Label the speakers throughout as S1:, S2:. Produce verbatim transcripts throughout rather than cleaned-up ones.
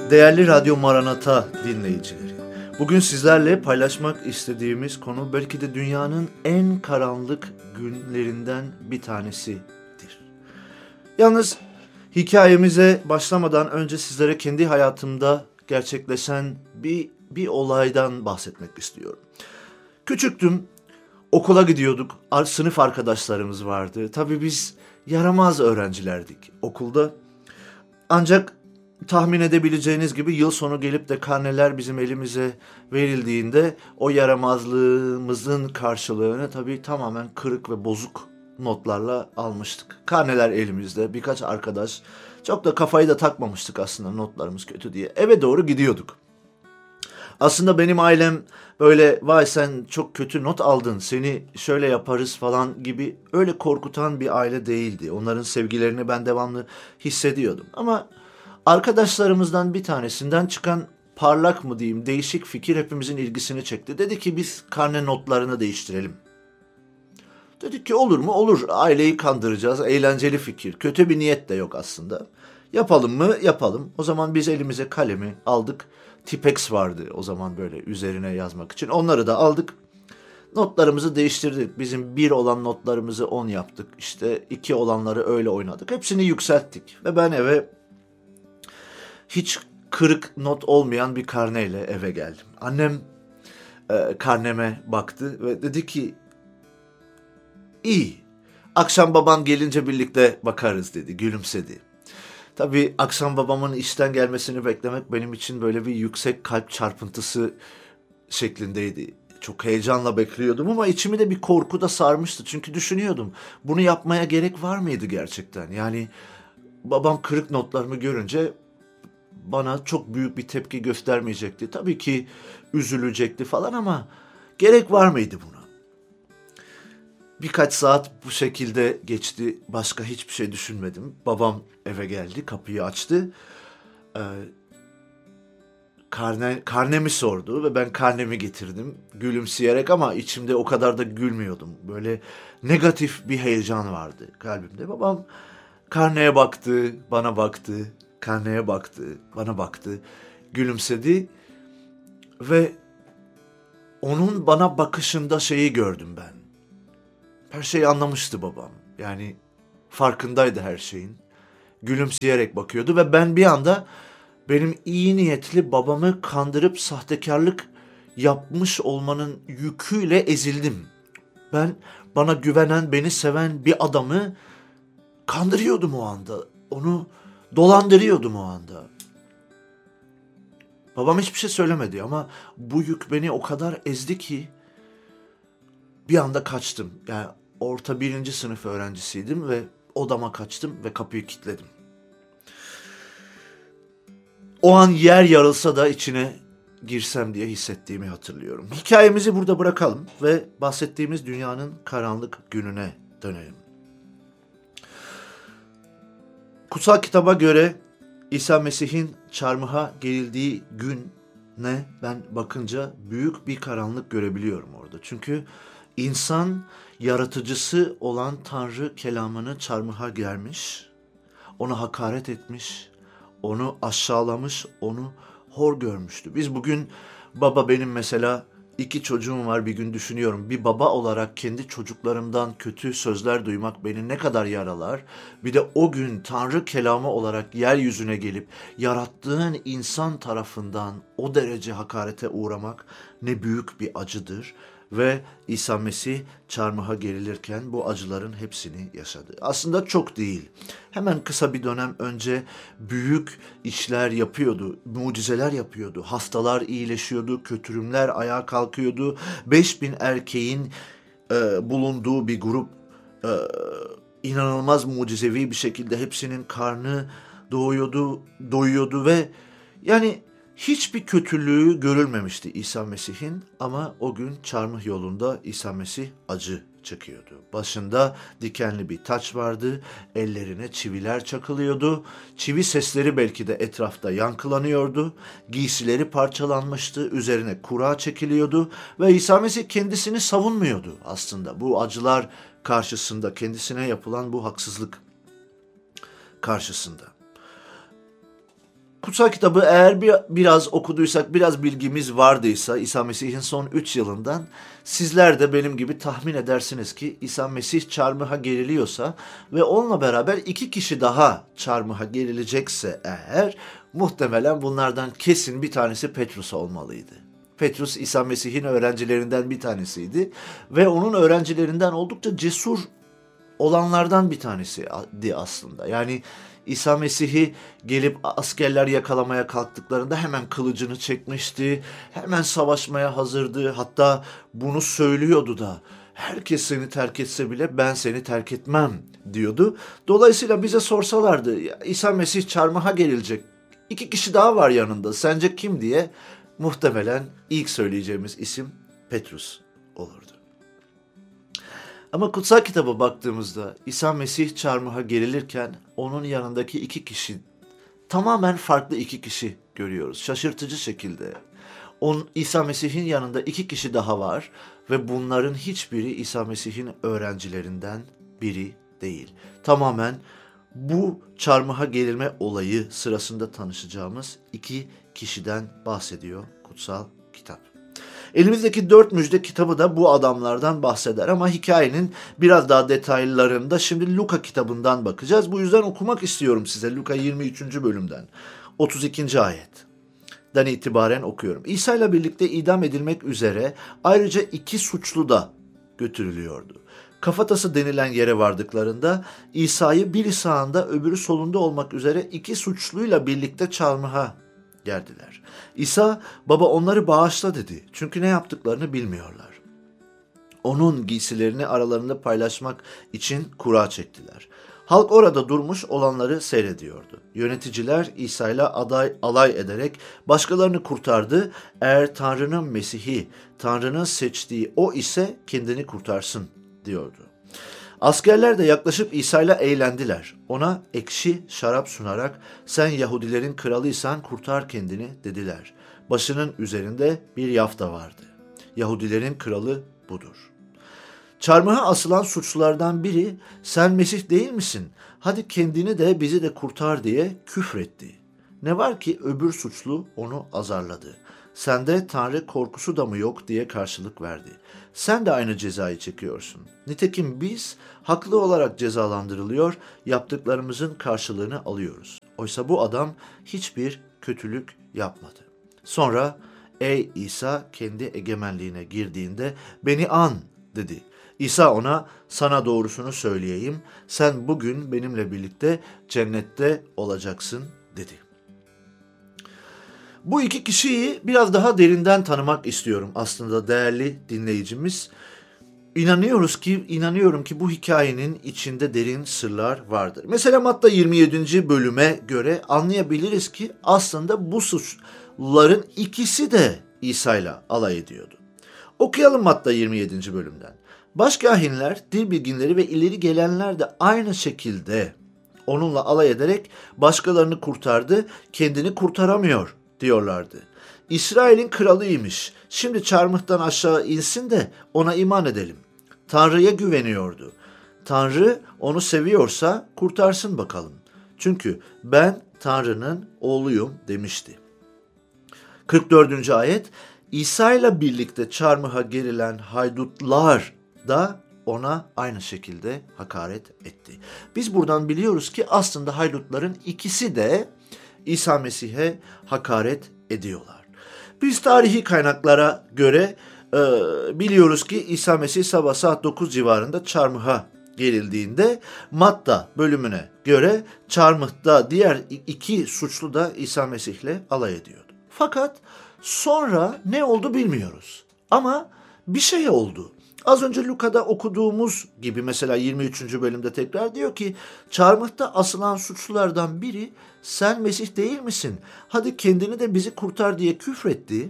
S1: Değerli Radyo Maranata dinleyicileri, bugün sizlerle paylaşmak istediğimiz konu belki de dünyanın en karanlık günlerinden bir tanesidir. Yalnız hikayemize başlamadan önce sizlere kendi hayatımda gerçekleşen bir, bir olaydan bahsetmek istiyorum. Küçüktüm, okula gidiyorduk, sınıf arkadaşlarımız vardı. Tabii biz yaramaz öğrencilerdik okulda. Ancak tahmin edebileceğiniz gibi yıl sonu gelip de karneler bizim elimize verildiğinde o yaramazlığımızın karşılığını tabii tamamen kırık ve bozuk notlarla almıştık. Karneler elimizde, birkaç arkadaş, çok da kafayı da takmamıştık aslında notlarımız kötü diye. Eve doğru gidiyorduk. Aslında benim ailem böyle vay sen çok kötü not aldın, seni şöyle yaparız falan gibi öyle korkutan bir aile değildi. Onların sevgilerini ben devamlı hissediyordum. Ama arkadaşlarımızdan bir tanesinden çıkan parlak mı diyeyim değişik fikir hepimizin ilgisini çekti. Dedi ki biz karne notlarını değiştirelim. Dedik ki olur mu? Olur. Aileyi kandıracağız. Eğlenceli fikir. Kötü bir niyet de yok aslında. Yapalım mı? Yapalım. O zaman biz elimize kalemi aldık. Tipex vardı o zaman böyle üzerine yazmak için. Onları da aldık. Notlarımızı değiştirdik. Bizim bir olan notlarımızı on yaptık. İşte iki olanları öyle oynadık. Hepsini yükselttik. Ve ben eve hiç kırık not olmayan bir karneyle eve geldim. Annem e, karneme baktı ve dedi ki iyi. Akşam baban gelince birlikte bakarız dedi. Gülümsedi. Tabii akşam babamın işten gelmesini beklemek benim için böyle bir yüksek kalp çarpıntısı şeklindeydi. Çok heyecanla bekliyordum ama içimi de bir korku da sarmıştı. Çünkü düşünüyordum bunu yapmaya gerek var mıydı gerçekten? Yani babam kırık notlarımı görünce bana çok büyük bir tepki göstermeyecekti. Tabii ki üzülecekti falan ama gerek var mıydı buna? Birkaç saat bu şekilde geçti. Başka hiçbir şey düşünmedim. Babam eve geldi, kapıyı açtı. Ee, karne, karnemi sordu ve ben karnemi getirdim. Gülümseyerek ama içimde o kadar da gülmüyordum. Böyle negatif bir heyecan vardı kalbimde. Babam karneye baktı, bana baktı. Karneye baktı, bana baktı. Gülümsedi ve onun bana bakışında şeyi gördüm ben. Her şeyi anlamıştı babam. Yani farkındaydı her şeyin. Gülümseyerek bakıyordu ve ben bir anda benim iyi niyetli babamı kandırıp sahtekarlık yapmış olmanın yüküyle ezildim. Ben bana güvenen, beni seven bir adamı kandırıyordum o anda. Onu dolandırıyordum o anda. Babam hiçbir şey söylemedi ama bu yük beni o kadar ezdi ki bir anda kaçtım. Yani orta birinci sınıf öğrencisiydim ve odama kaçtım ve kapıyı kilitledim. O an yer yarılsa da içine girsem diye hissettiğimi hatırlıyorum. Hikayemizi burada bırakalım ve bahsettiğimiz dünyanın karanlık gününe dönelim. Kutsal kitaba göre İsa Mesih'in çarmıha gerildiği güne ben bakınca büyük bir karanlık görebiliyorum orada. Çünkü insan yaratıcısı olan Tanrı kelamını çarmıha germiş, ona hakaret etmiş, onu aşağılamış, onu hor görmüştü. Biz bugün baba benim mesela iki çocuğum var bir gün düşünüyorum. Bir baba olarak kendi çocuklarımdan kötü sözler duymak beni ne kadar yaralar. Bir de o gün Tanrı kelamı olarak yeryüzüne gelip yarattığın insan tarafından o derece hakarete uğramak ne büyük bir acıdır. Ve İsa Mesih çarmıha gerilirken bu acıların hepsini yaşadı. Aslında çok değil. Hemen kısa bir dönem önce büyük işler yapıyordu, mucizeler yapıyordu. Hastalar iyileşiyordu, kötürümler ayağa kalkıyordu. Beş bin erkeğin e, bulunduğu bir grup e, inanılmaz mucizevi bir şekilde hepsinin karnı doyuyordu, doyuyordu ve yani hiçbir kötülüğü görülmemişti İsa Mesih'in ama o gün çarmıh yolunda İsa Mesih acı çekiyordu. Başında dikenli bir taç vardı, ellerine çiviler çakılıyordu, çivi sesleri belki de etrafta yankılanıyordu, giysileri parçalanmıştı, üzerine kura çekiliyordu ve İsa Mesih kendisini savunmuyordu aslında. Bu acılar karşısında, kendisine yapılan bu haksızlık karşısında. kutsal kitabı eğer bir, biraz okuduysak, biraz bilgimiz vardıysa İsa Mesih'in son üç yılından, sizler de benim gibi tahmin edersiniz ki İsa Mesih çarmıha geriliyorsa ve onunla beraber iki kişi daha çarmıha gerilecekse eğer, muhtemelen bunlardan kesin bir tanesi Petrus olmalıydı. Petrus İsa Mesih'in öğrencilerinden bir tanesiydi ve onun öğrencilerinden oldukça cesur olanlardan bir tanesiydi aslında. Yani İsa Mesih'i gelip askerler yakalamaya kalktıklarında hemen kılıcını çekmişti, hemen savaşmaya hazırdı. Hatta bunu söylüyordu da, herkes seni terk etse bile ben seni terk etmem diyordu. Dolayısıyla bize sorsalardı, İsa Mesih çarmıha gerilecek, İki kişi daha var yanında, sence kim diye, muhtemelen ilk söyleyeceğimiz isim Petrus olurdu. Ama kutsal kitaba baktığımızda İsa Mesih çarmıha gerilirken onun yanındaki iki kişi, tamamen farklı iki kişi görüyoruz. Şaşırtıcı şekilde. On, İsa Mesih'in yanında iki kişi daha var ve bunların hiçbiri İsa Mesih'in öğrencilerinden biri değil. Tamamen bu çarmıha gerilme olayı sırasında tanışacağımız iki kişiden bahsediyor kutsal kitap. Elimizdeki dört müjde kitabı da bu adamlardan bahseder ama hikayenin biraz daha detaylarında şimdi Luka kitabından bakacağız. Bu yüzden okumak istiyorum size Luka yirmi üçüncü bölümden otuz ikinci ayetten itibaren okuyorum. İsa ile birlikte idam edilmek üzere ayrıca iki suçlu da götürülüyordu. Kafatası denilen yere vardıklarında İsa'yı biri sağında öbürü solunda olmak üzere iki suçluyla birlikte çarmıha gerdiler. İsa, baba onları bağışla dedi. Çünkü ne yaptıklarını bilmiyorlar. Onun giysilerini aralarında paylaşmak için kura çektiler. Halk orada durmuş olanları seyrediyordu. Yöneticiler İsa ile aday, alay ederek başkalarını kurtardı. Eğer Tanrı'nın Mesih'i, Tanrı'nın seçtiği o ise kendini kurtarsın diyordu. Askerler de yaklaşıp İsa ile eğlendiler. Ona ekşi şarap sunarak sen Yahudilerin kralıysan kurtar kendini dediler. Başının üzerinde bir yafta vardı. Yahudilerin kralı budur. Çarmıha asılan suçlulardan biri sen Mesih değil misin? Hadi kendini de bizi de kurtar diye küfretti. Ne var ki öbür suçlu onu azarladı. Sende Tanrı korkusu da mı yok diye karşılık verdi. Sen de aynı cezayı çekiyorsun. Nitekim biz haklı olarak cezalandırılıyor, yaptıklarımızın karşılığını alıyoruz. Oysa bu adam hiçbir kötülük yapmadı. Sonra ey İsa kendi egemenliğine girdiğinde beni an dedi. İsa ona sana doğrusunu söyleyeyim, sen bugün benimle birlikte cennette olacaksın dedi. Bu iki kişiyi biraz daha derinden tanımak istiyorum aslında değerli dinleyicimiz. İnanıyoruz ki, inanıyorum ki bu hikayenin içinde derin sırlar vardır. Mesela Matta yirmi yedinci bölüme göre anlayabiliriz ki aslında bu suçluların ikisi de İsa ile alay ediyordu. Okuyalım Matta yirmi yedinci bölümden. Başkâhinler, dil bilginleri ve ileri gelenler de aynı şekilde onunla alay ederek başkalarını kurtardı, kendini kurtaramıyor diyorlardı. İsrail'in kralıymış. Şimdi çarmıhtan aşağı insin de ona iman edelim. Tanrı'ya güveniyordu. Tanrı onu seviyorsa kurtarsın bakalım. Çünkü ben Tanrı'nın oğluyum demişti. kırk dördüncü ayet İsa ile birlikte çarmıha gerilen haydutlar da ona aynı şekilde hakaret etti. Biz buradan biliyoruz ki aslında haydutların ikisi de İsa Mesih'e hakaret ediyorlar. Biz tarihi kaynaklara göre e, biliyoruz ki İsa Mesih sabah saat dokuz civarında çarmıha gerildiğinde Matta bölümüne göre çarmıhta diğer iki suçlu da İsa Mesih'le alay ediyordu. Fakat sonra ne oldu bilmiyoruz. Ama bir şey oldu. Az önce Luka'da okuduğumuz gibi mesela yirmi üçüncü bölümde tekrar diyor ki çarmıhta asılan suçlulardan biri sen Mesih değil misin? Hadi kendini de bizi kurtar diye küfretti.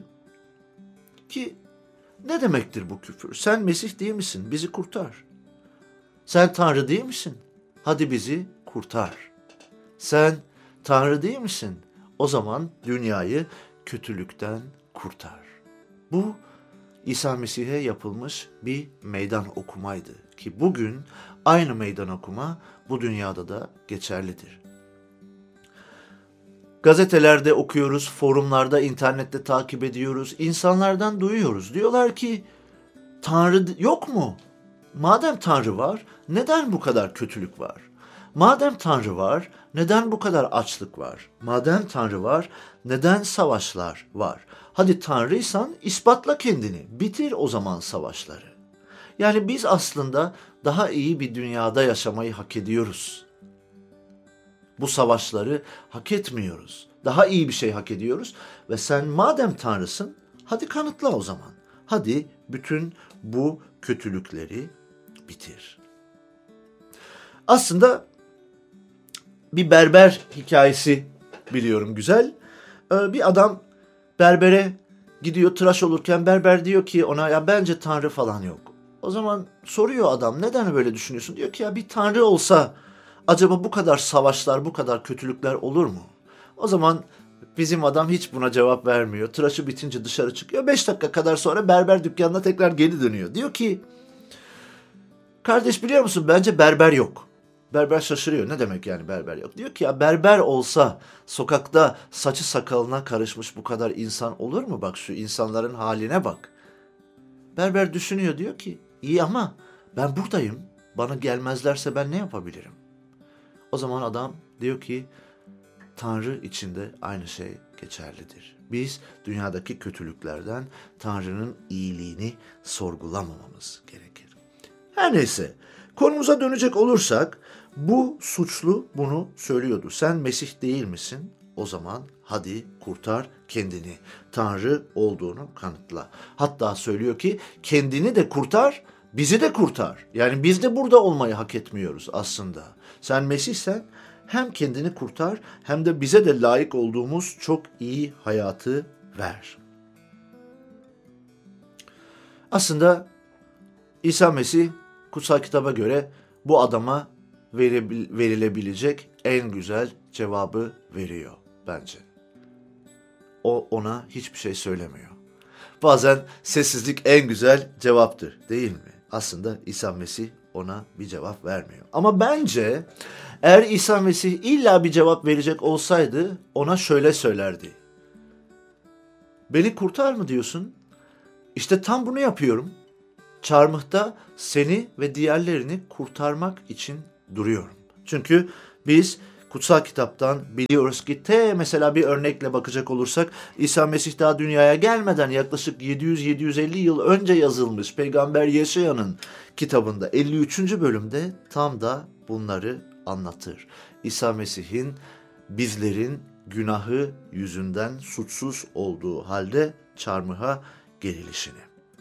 S1: Ki ne demektir bu küfür? Sen Mesih değil misin? Bizi kurtar. Sen Tanrı değil misin? Hadi bizi kurtar. Sen Tanrı değil misin? O zaman dünyayı kötülükten kurtar. Bu İsa Mesih'e yapılmış bir meydan okumaydı ki bugün aynı meydan okuma bu dünyada da geçerlidir. Gazetelerde okuyoruz, forumlarda, internette takip ediyoruz. İnsanlardan duyuyoruz. Diyorlar ki Tanrı yok mu? Madem Tanrı var, neden bu kadar kötülük var? Madem Tanrı var, neden bu kadar açlık var? Madem Tanrı var, neden savaşlar var? Hadi Tanrıysan ispatla kendini, bitir o zaman savaşları. Yani biz aslında daha iyi bir dünyada yaşamayı hak ediyoruz. Bu savaşları hak etmiyoruz. Daha iyi bir şey hak ediyoruz ve sen madem Tanrısın, hadi kanıtla o zaman. Hadi bütün bu kötülükleri bitir. Aslında bir berber hikayesi biliyorum güzel. Ee, bir adam berbere gidiyor tıraş olurken berber diyor ki ona ya bence Tanrı falan yok. O zaman soruyor adam neden böyle düşünüyorsun? Diyor ki ya bir Tanrı olsa acaba bu kadar savaşlar, bu kadar kötülükler olur mu? O zaman bizim adam hiç buna cevap vermiyor. Tıraşı bitince dışarı çıkıyor. Beş dakika kadar sonra berber dükkanına tekrar geri dönüyor. Diyor ki kardeş biliyor musun bence berber yok. Berber şaşırıyor. Ne demek yani berber yok? Diyor ki ya berber olsa sokakta saçı sakalına karışmış bu kadar insan olur mu? Bak şu insanların haline bak. Berber düşünüyor diyor ki iyi ama ben buradayım. Bana gelmezlerse ben ne yapabilirim? O zaman adam diyor ki Tanrı içinde aynı şey geçerlidir. Biz dünyadaki kötülüklerden Tanrı'nın iyiliğini sorgulamamamız gerekir. Her neyse konumuza dönecek olursak bu suçlu bunu söylüyordu. Sen Mesih değil misin? O zaman hadi kurtar kendini. Tanrı olduğunu kanıtla. Hatta söylüyor ki kendini de kurtar, bizi de kurtar. Yani biz de burada olmayı hak etmiyoruz aslında. Sen Mesihsen hem kendini kurtar hem de bize de layık olduğumuz çok iyi hayatı ver. Aslında İsa Mesih kutsal kitaba göre bu adama verilebilecek en güzel cevabı veriyor bence. O ona hiçbir şey söylemiyor. Bazen sessizlik en güzel cevaptır değil mi? Aslında İsa Mesih ona bir cevap vermiyor. Ama bence eğer İsa Mesih illa bir cevap verecek olsaydı ona şöyle söylerdi. Beni kurtar mı diyorsun? İşte tam bunu yapıyorum. Çarmıhta seni ve diğerlerini kurtarmak için duruyorum. Çünkü biz kutsal kitaptan biliyoruz ki te mesela bir örnekle bakacak olursak İsa Mesih daha dünyaya gelmeden yaklaşık yedi yüz yedi yüz elli yıl önce yazılmış Peygamber Yeşaya'nın kitabında elli üçüncü bölümde tam da bunları anlatır. İsa Mesih'in bizlerin günahı yüzünden suçsuz olduğu halde çarmıha gerilişini.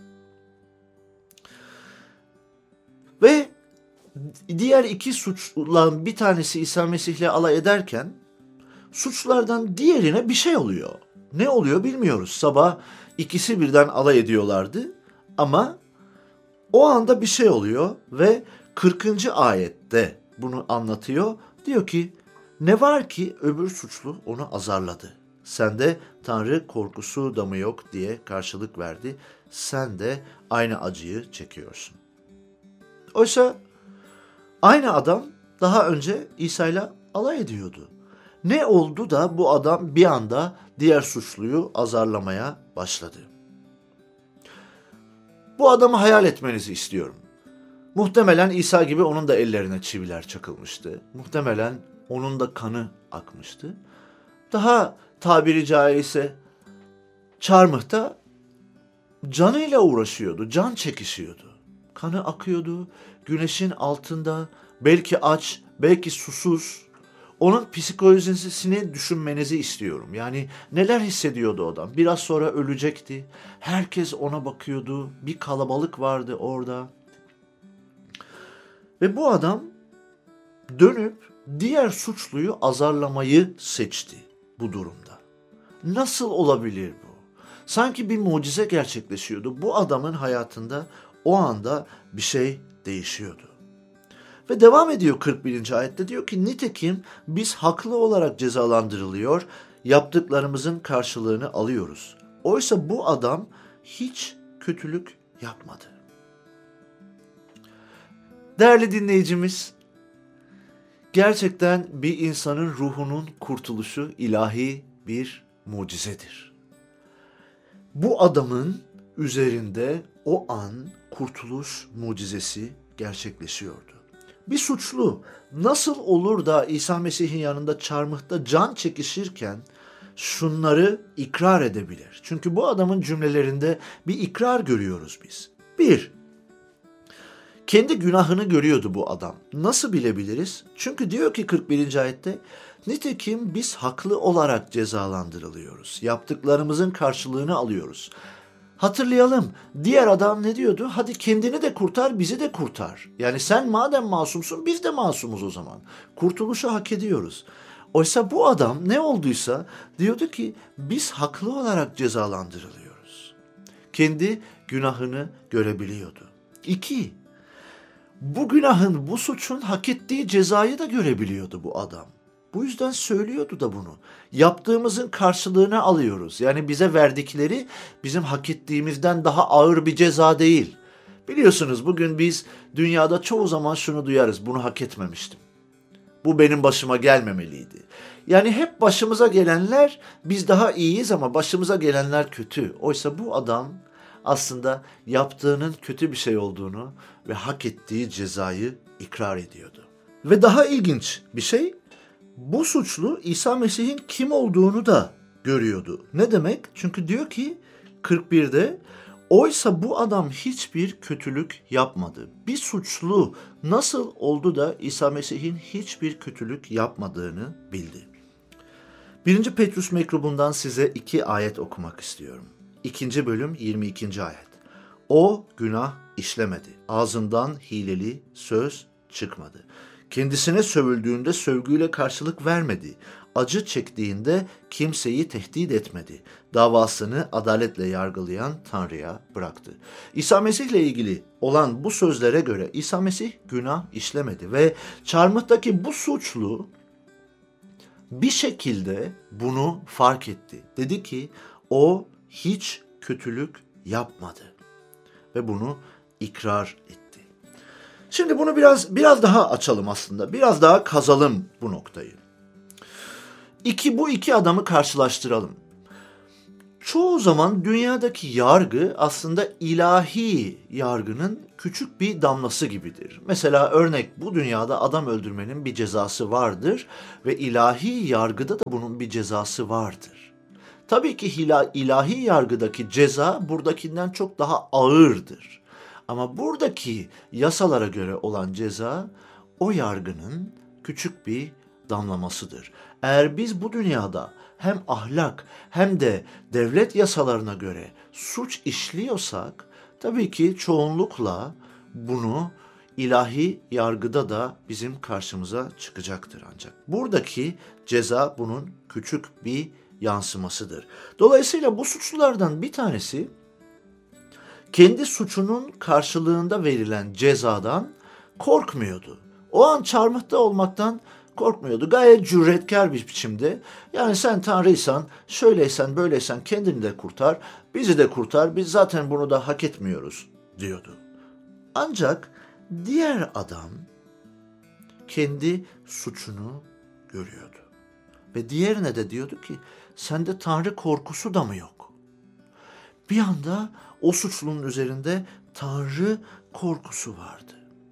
S1: Ve diğer iki suçludan bir tanesi İsa Mesih'le alay ederken suçlulardan diğerine bir şey oluyor. Ne oluyor bilmiyoruz. Sabah ikisi birden alay ediyorlardı ama o anda bir şey oluyor ve kırkıncı ayette bunu anlatıyor. Diyor ki ne var ki öbür suçlu onu azarladı. Sende Tanrı korkusu da mı yok diye karşılık verdi. Sen de aynı acıyı çekiyorsun. Oysa aynı adam daha önce İsa'yla alay ediyordu. Ne oldu da bu adam bir anda diğer suçluyu azarlamaya başladı? Bu adamı hayal etmenizi istiyorum. Muhtemelen İsa gibi onun da ellerine çiviler çakılmıştı. Muhtemelen onun da kanı akmıştı. Daha tabiri caizse çarmıhta canıyla uğraşıyordu, can çekişiyordu. Kanı akıyordu, güneşin altında, belki aç, belki susuz. Onun psikolojisini düşünmenizi istiyorum. Yani neler hissediyordu adam? Biraz sonra ölecekti. Herkes ona bakıyordu. Bir kalabalık vardı orada. Ve bu adam dönüp diğer suçluyu azarlamayı seçti bu durumda. Nasıl olabilir bu? Sanki bir mucize gerçekleşiyordu. Bu adamın hayatında o anda bir şey değişiyordu. Ve devam ediyor kırk birinci ayette diyor ki nitekim biz haklı olarak cezalandırılıyor, yaptıklarımızın karşılığını alıyoruz. Oysa bu adam hiç kötülük yapmadı. Değerli dinleyicimiz, gerçekten bir insanın ruhunun kurtuluşu ilahi bir mucizedir. Bu adamın üzerinde o an kurtuluş mucizesi gerçekleşiyordu. Bir suçlu nasıl olur da İsa Mesih'in yanında çarmıhta can çekişirken şunları ikrar edebilir? Çünkü bu adamın cümlelerinde bir ikrar görüyoruz biz. Bir, kendi günahını görüyordu bu adam. Nasıl bilebiliriz? Çünkü diyor ki kırk birinci ayette, nitekim biz haklı olarak cezalandırılıyoruz. Yaptıklarımızın karşılığını alıyoruz. Hatırlayalım, diğer adam ne diyordu? Hadi kendini de kurtar, bizi de kurtar. Yani sen madem masumsun, biz de masumuz o zaman. Kurtuluşu hak ediyoruz. Oysa bu adam ne olduysa diyordu ki biz haklı olarak cezalandırılıyoruz. Kendi günahını görebiliyordu. İki, bu günahın, bu suçun hak ettiği cezayı da görebiliyordu bu adam. Bu yüzden söylüyordu da bunu. Yaptığımızın karşılığını alıyoruz. Yani bize verdikleri bizim hak ettiğimizden daha ağır bir ceza değil. Biliyorsunuz bugün biz dünyada çoğu zaman şunu duyarız. Bunu hak etmemiştim. Bu benim başıma gelmemeliydi. Yani hep başımıza gelenler biz daha iyiyiz ama başımıza gelenler kötü. Oysa bu adam aslında yaptığının kötü bir şey olduğunu ve hak ettiği cezayı ikrar ediyordu. Ve daha ilginç bir şey, bu suçlu İsa Mesih'in kim olduğunu da görüyordu. Ne demek? Çünkü diyor ki kırk birde, oysa bu adam hiçbir kötülük yapmadı. Bir suçlu nasıl oldu da İsa Mesih'in hiçbir kötülük yapmadığını bildi. birinci. Petrus mektubundan size iki ayet okumak istiyorum. ikinci bölüm yirmi ikinci ayet. O günah işlemedi. Ağzından hileli söz çıkmadı. Kendisine sövüldüğünde sövgüyle karşılık vermedi. Acı çektiğinde kimseyi tehdit etmedi. Davasını adaletle yargılayan Tanrı'ya bıraktı. İsa Mesih ile ilgili olan bu sözlere göre İsa Mesih günah işlemedi ve çarmıhtaki bu suçlu bir şekilde bunu fark etti. Dedi ki o hiç kötülük yapmadı ve bunu ikrar etti. Şimdi bunu biraz biraz daha açalım aslında. Biraz daha kazalım bu noktayı. İki, bu iki adamı karşılaştıralım. Çoğu zaman dünyadaki yargı aslında ilahi yargının küçük bir damlası gibidir. Mesela örnek, bu dünyada adam öldürmenin bir cezası vardır ve ilahi yargıda da bunun bir cezası vardır. Tabii ki ilahi yargıdaki ceza buradakinden çok daha ağırdır. Ama buradaki yasalara göre olan ceza o yargının küçük bir damlamasıdır. Eğer biz bu dünyada hem ahlak hem de devlet yasalarına göre suç işliyorsak tabii ki çoğunlukla bunu ilahi yargıda da bizim karşımıza çıkacaktır ancak. Buradaki ceza bunun küçük bir yansımasıdır. Dolayısıyla bu suçlulardan bir tanesi kendi suçunun karşılığında verilen cezadan korkmuyordu. O an çarmıhta olmaktan korkmuyordu. Gayet cüretkar bir biçimde. Yani sen Tanrıysan, şöyleysen, böyleysen kendini de kurtar, bizi de kurtar, biz zaten bunu da hak etmiyoruz diyordu. Ancak diğer adam kendi suçunu görüyordu. Ve diğerine de diyordu ki sende Tanrı korkusu da mı yok? Bir anda o suçlunun üzerinde Tanrı korkusu vardı.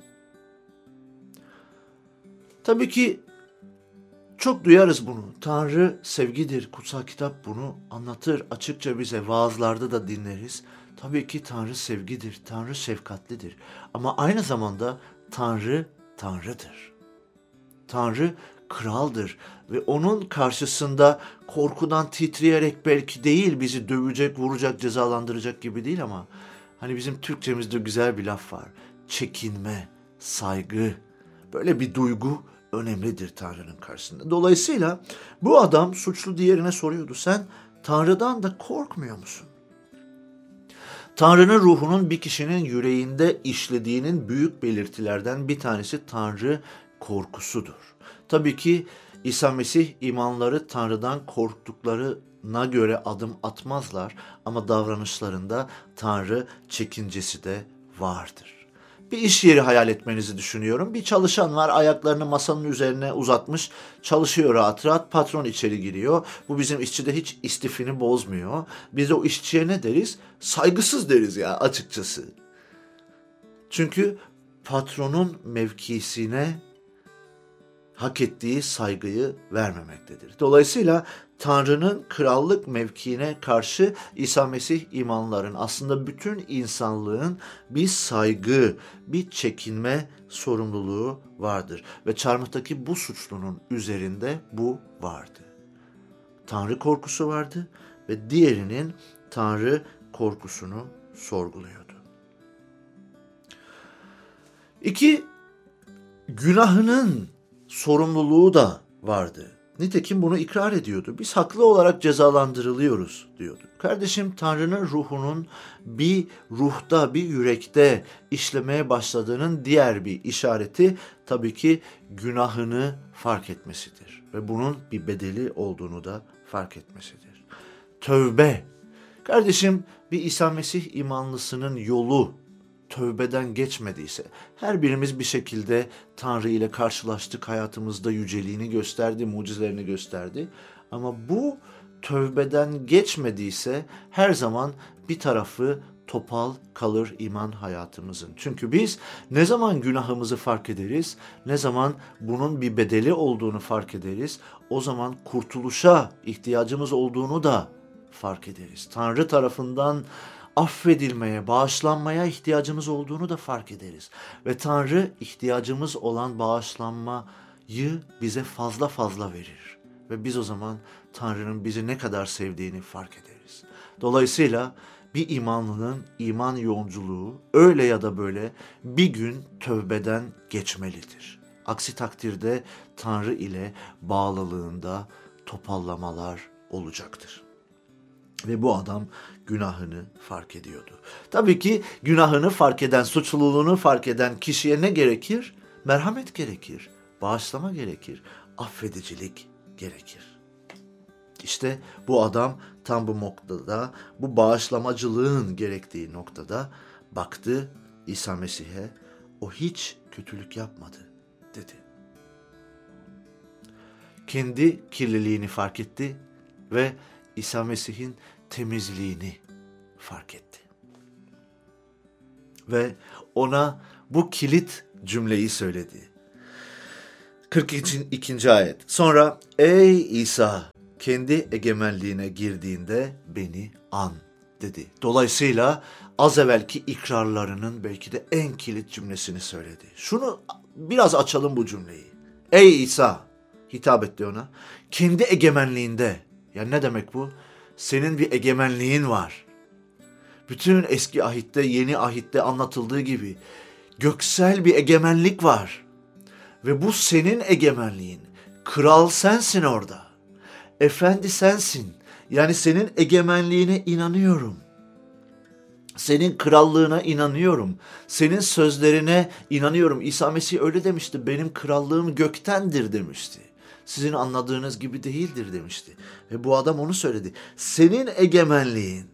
S1: Tabii ki çok duyarız bunu. Tanrı sevgidir. Kutsal kitap bunu anlatır. Açıkça bize vaazlarda da dinleriz. Tabii ki Tanrı sevgidir. Tanrı şefkatlidir. Ama aynı zamanda Tanrı Tanrı'dır. Tanrı kraldır ve onun karşısında korkudan titreyerek belki değil bizi dövecek, vuracak, cezalandıracak gibi değil ama hani bizim Türkçemizde güzel bir laf var. Çekinme, saygı, böyle bir duygu önemlidir Tanrı'nın karşısında. Dolayısıyla bu adam suçlu diğerine soruyordu. Sen Tanrı'dan da korkmuyor musun? Tanrı'nın ruhunun bir kişinin yüreğinde işlediğinin büyük belirtilerden bir tanesi Tanrı korkusudur. Tabii ki İsa Mesih imanları Tanrı'dan korktuklarına göre adım atmazlar ama davranışlarında Tanrı çekincesi de vardır. Bir iş yeri hayal etmenizi düşünüyorum. Bir çalışan var, ayaklarını masanın üzerine uzatmış, çalışıyor rahat rahat. Patron içeri giriyor. Bu bizim işçide hiç istifini bozmuyor. Biz o işçiye ne deriz? Saygısız deriz ya açıkçası. Çünkü patronun mevkisine hak ettiği saygıyı vermemektedir. Dolayısıyla Tanrı'nın krallık mevkiine karşı İsa Mesih imanların, aslında bütün insanlığın bir saygı, bir çekinme sorumluluğu vardır. Ve çarmıhtaki bu suçlunun üzerinde bu vardı. Tanrı korkusu vardı ve diğerinin Tanrı korkusunu sorguluyordu. İki, günahının sorumluluğu da vardı. Nitekim bunu ikrar ediyordu. Biz haklı olarak cezalandırılıyoruz diyordu. Kardeşim, Tanrı'nın ruhunun bir ruhta, bir yürekte işlemeye başladığının diğer bir işareti tabii ki günahını fark etmesidir. Ve bunun bir bedeli olduğunu da fark etmesidir. Tövbe. Kardeşim, bir İsa Mesih imanlısının yolu tövbeden geçmediyse, her birimiz bir şekilde Tanrı ile karşılaştık, hayatımızda yüceliğini gösterdi, mucizelerini gösterdi. Ama bu tövbeden geçmediyse her zaman bir tarafı topal kalır iman hayatımızın. Çünkü biz ne zaman günahımızı fark ederiz, ne zaman bunun bir bedeli olduğunu fark ederiz, o zaman kurtuluşa ihtiyacımız olduğunu da fark ederiz. Tanrı tarafından affedilmeye, bağışlanmaya ihtiyacımız olduğunu da fark ederiz. Ve Tanrı ihtiyacımız olan bağışlanmayı bize fazla fazla verir. Ve biz o zaman Tanrı'nın bizi ne kadar sevdiğini fark ederiz. Dolayısıyla bir imanlının iman yolculuğu öyle ya da böyle bir gün tövbeden geçmelidir. Aksi takdirde Tanrı ile bağlılığında topallamalar olacaktır. Ve bu adam günahını fark ediyordu. Tabii ki günahını fark eden, suçluluğunu fark eden kişiye ne gerekir? Merhamet gerekir, bağışlama gerekir, affedicilik gerekir. İşte bu adam tam bu noktada, bu bağışlamacılığın gerektiği noktada baktı İsa Mesih'e, o hiç kötülük yapmadı dedi. Kendi kirliliğini fark etti ve İsa Mesih'in temizliğini fark etti. Ve ona bu kilit cümleyi söyledi. kırk ikinci ayet. Sonra ey İsa, kendi egemenliğine girdiğinde beni an dedi. Dolayısıyla az evvelki ikrarlarının belki de en kilit cümlesini söyledi. Şunu biraz açalım bu cümleyi. Ey İsa, hitap etti ona. Kendi egemenliğinde. Yani ne demek bu? Senin bir egemenliğin var. Bütün eski ahitte, yeni ahitte anlatıldığı gibi göksel bir egemenlik var. Ve bu senin egemenliğin. Kral sensin orada. Efendi sensin. Yani senin egemenliğine inanıyorum. Senin krallığına inanıyorum. Senin sözlerine inanıyorum. İsa Mesih öyle demişti. Benim krallığım göktendir demişti. Sizin anladığınız gibi değildir demişti. Ve bu adam onu söyledi. Senin egemenliğin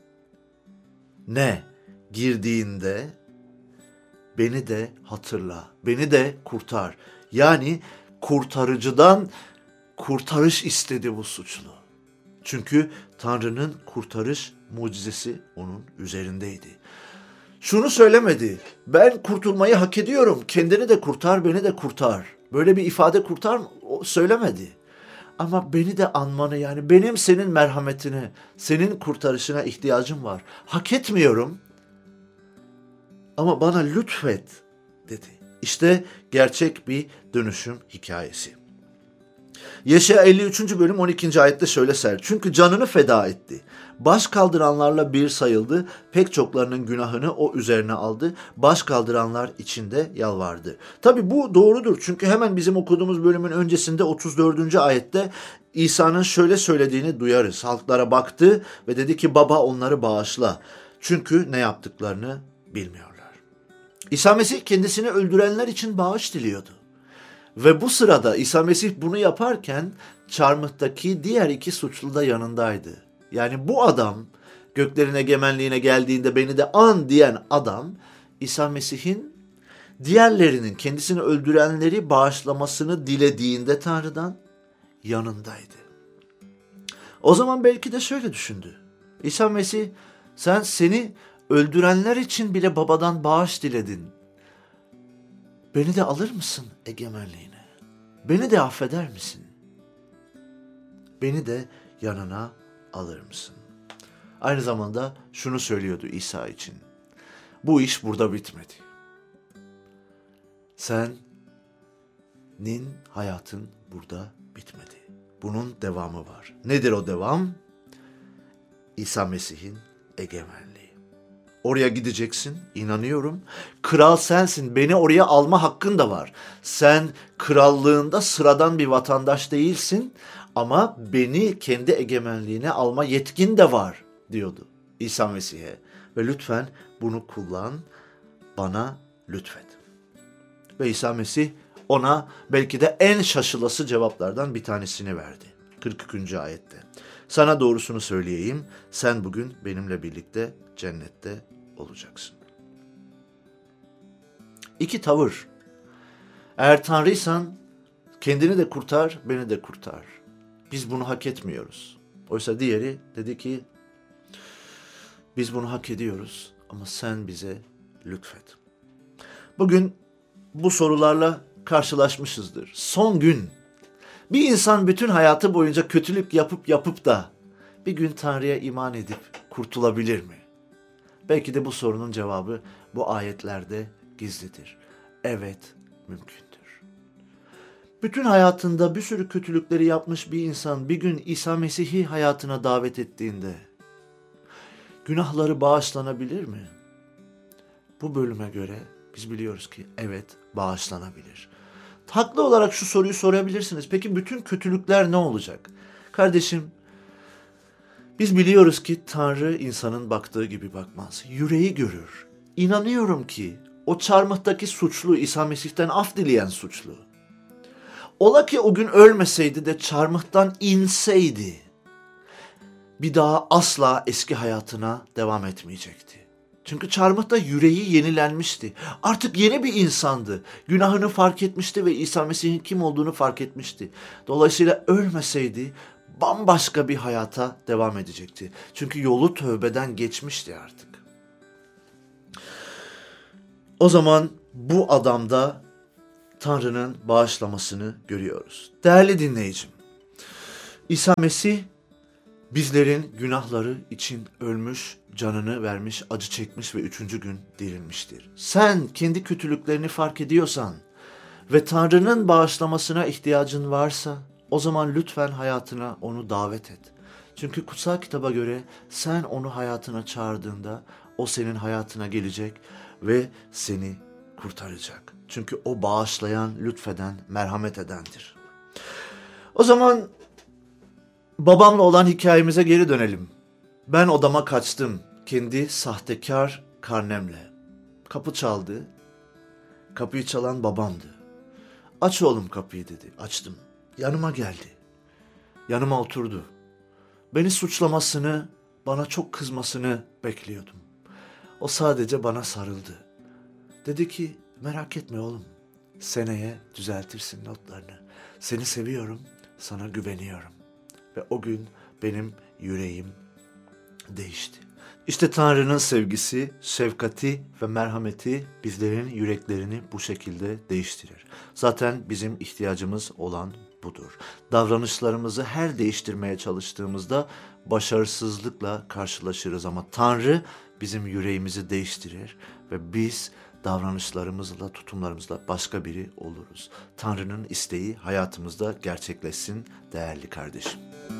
S1: ne? Girdiğinde beni de hatırla. Beni de kurtar. Yani kurtarıcıdan kurtarış istedi bu suçlu. Çünkü Tanrı'nın kurtarış mucizesi onun üzerindeydi. Şunu söylemedi. Ben kurtulmayı hak ediyorum. Kendini de kurtar, beni de kurtar. Böyle bir ifade kurtar söylemedi. Ama beni de anmanı, yani benim senin merhametine, senin kurtarışına ihtiyacım var. Hak etmiyorum ama bana lütfet dedi. İşte gerçek bir dönüşüm hikayesi. Yeşaya elli üçüncü bölüm on ikinci ayette şöyle ser. Çünkü canını feda etti. Baş kaldıranlarla bir sayıldı. Pek çoklarının günahını o üzerine aldı. Baş kaldıranlar içinde yalvardı. Tabi bu doğrudur. Çünkü hemen bizim okuduğumuz bölümün öncesinde otuz dördüncü ayette İsa'nın şöyle söylediğini duyarız. Halklara baktı ve dedi ki baba onları bağışla. Çünkü ne yaptıklarını bilmiyorlar. İsa Mesih kendisini öldürenler için bağış diliyordu. Ve bu sırada İsa Mesih bunu yaparken çarmıhtaki diğer iki suçlu da yanındaydı. Yani bu adam göklerin egemenliğine geldiğinde beni de an diyen adam İsa Mesih'in diğerlerinin kendisini öldürenleri bağışlamasını dilediğinde Tanrı'dan yanındaydı. O zaman belki de şöyle düşündü. İsa Mesih, sen seni öldürenler için bile babadan bağış diledin. Beni de alır mısın egemenliğine? Beni de affeder misin? Beni de yanına alır mısın? Aynı zamanda şunu söylüyordu İsa için. Bu iş burada bitmedi. Senin hayatın burada bitmedi. Bunun devamı var. Nedir o devam? İsa Mesih'in egemenliği. Oraya gideceksin, inanıyorum. Kral sensin, beni oraya alma hakkın da var. Sen krallığında sıradan bir vatandaş değilsin ama beni kendi egemenliğine alma yetkin de var diyordu İsa Mesih'e. Ve lütfen bunu kullan, bana lütfet. Ve İsa Mesih ona belki de en şaşılası cevaplardan bir tanesini verdi. kırk ikinci ayette. Sana doğrusunu söyleyeyim, sen bugün benimle birlikte cennette olacaksın. İki tavır. Eğer Tanrıysan kendini de kurtar, beni de kurtar. Biz bunu hak etmiyoruz. Oysa diğeri dedi ki, biz bunu hak ediyoruz ama sen bize lütfet. Bugün bu sorularla karşılaşmışızdır. Son gün. Bir insan bütün hayatı boyunca kötülük yapıp yapıp da bir gün Tanrı'ya iman edip kurtulabilir mi? Belki de bu sorunun cevabı bu ayetlerde gizlidir. Evet, mümkündür. Bütün hayatında bir sürü kötülükleri yapmış bir insan bir gün İsa Mesih'i hayatına davet ettiğinde günahları bağışlanabilir mi? Bu bölüme göre biz biliyoruz ki evet, bağışlanabilir. Haklı olarak şu soruyu sorabilirsiniz. Peki bütün kötülükler ne olacak? Kardeşim, biz biliyoruz ki Tanrı insanın baktığı gibi bakmaz. Yüreği görür. İnanıyorum ki o çarmıhtaki suçlu İsa Mesih'ten af dileyen suçlu. Ola ki o gün ölmeseydi de çarmıhtan inseydi, bir daha asla eski hayatına devam etmeyecekti. Çünkü çarmıhta yüreği yenilenmişti. Artık yeni bir insandı. Günahını fark etmişti ve İsa Mesih'in kim olduğunu fark etmişti. Dolayısıyla ölmeseydi bambaşka bir hayata devam edecekti. Çünkü yolu tövbeden geçmişti artık. O zaman bu adamda Tanrı'nın bağışlamasını görüyoruz. Değerli dinleyicim, İsa Mesih bizlerin günahları için ölmüş, canını vermiş, acı çekmiş ve üçüncü gün dirilmiştir. Sen kendi kötülüklerini fark ediyorsan ve Tanrı'nın bağışlamasına ihtiyacın varsa o zaman lütfen hayatına onu davet et. Çünkü kutsal kitaba göre sen onu hayatına çağırdığında o senin hayatına gelecek ve seni kurtaracak. Çünkü o bağışlayan, lütfeden, merhamet edendir. O zaman babamla olan hikayemize geri dönelim. Ben odama kaçtım kendi sahtekar karnemle. Kapı çaldı. Kapıyı çalan babamdı. Aç oğlum kapıyı dedi. Açtım. Yanıma geldi. Yanıma oturdu. Beni suçlamasını, bana çok kızmasını bekliyordum. O sadece bana sarıldı. Dedi ki merak etme oğlum. Seneye düzeltirsin notlarını. Seni seviyorum, sana güveniyorum. Ve o gün benim yüreğim değişti. İşte Tanrı'nın sevgisi, şefkati ve merhameti bizlerin yüreklerini bu şekilde değiştirir. Zaten bizim ihtiyacımız olan budur. Davranışlarımızı her değiştirmeye çalıştığımızda başarısızlıkla karşılaşırız ama Tanrı bizim yüreğimizi değiştirir ve biz davranışlarımızla, tutumlarımızla başka biri oluruz. Tanrı'nın isteği hayatımızda gerçekleşsin değerli kardeşim.